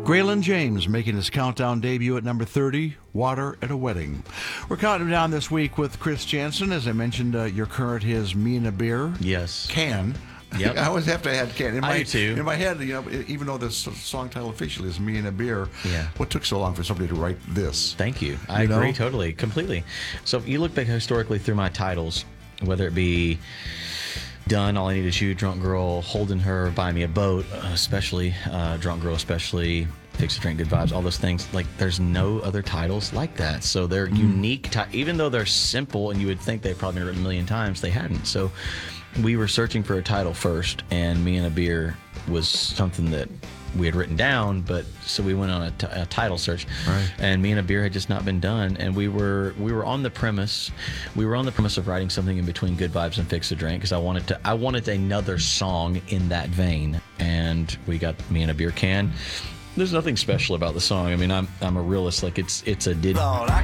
Graylin James making his countdown debut at number 30, Water at a Wedding. We're counting down this week with Chris Janson. As I mentioned, your current is Me and a Beer. Yes. Can. Yep. I always have to add can. I do too. In my head, even though the song title officially is Me and a Beer, yeah. What took so long for somebody to write this? Thank you. I agree totally, completely. So if you look back historically through my titles, whether it be Done, All I Need Is You, Drunk Girl, Holding Her, Buy Me a Boat, especially, Drunk Girl especially, Fix a Drink, Good Vibes, all those things, like there's no other titles like that. So they're unique, even though they're simple and you would think they've probably been written a million times, they hadn't. So we were searching for a title first, and Me and a Beer was something that we had written down, but so we went on a title search, right. And Me and a Beer had just not been done, and we were on the premise of writing something in between Good Vibes and Fix a Drink, because I wanted another song in that vein, and we got Me and a Beer Can. There's nothing special about the song. I mean, I'm a realist. Like it's a did. Lord, I